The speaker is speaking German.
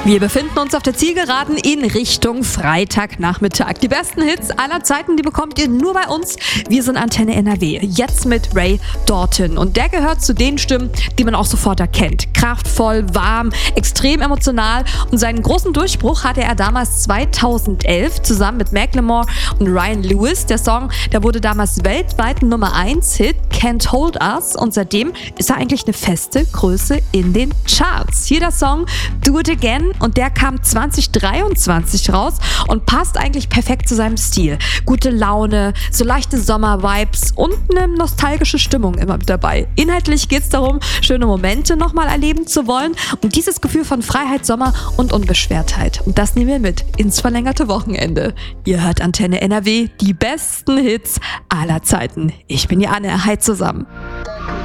Wir befinden uns auf der Zielgeraden in Richtung Freitagnachmittag. Die besten Hits aller Zeiten, die bekommt ihr nur bei uns. Wir sind Antenne NRW, jetzt mit Ray Dalton. Und der gehört zu den Stimmen, die man auch sofort erkennt. Kraftvoll, warm, extrem emotional. Und seinen großen Durchbruch hatte er damals 2011 zusammen mit Macklemore und Ryan Lewis. Der Song, der wurde damals weltweit Nummer 1 Hit, Can't Hold Us. Und seitdem ist er eigentlich eine feste Größe in den Charts. Hier der Song Do It Again. Und der kam 2023 raus und passt eigentlich perfekt zu seinem Stil. Gute Laune, so leichte Sommer-Vibes und eine nostalgische Stimmung immer mit dabei. Inhaltlich geht es darum, schöne Momente nochmal erleben zu wollen und dieses Gefühl von Freiheit, Sommer und Unbeschwertheit. Und das nehmen wir mit ins verlängerte Wochenende. Ihr hört Antenne NRW, die besten Hits aller Zeiten. Ich bin die Anne, hi zusammen.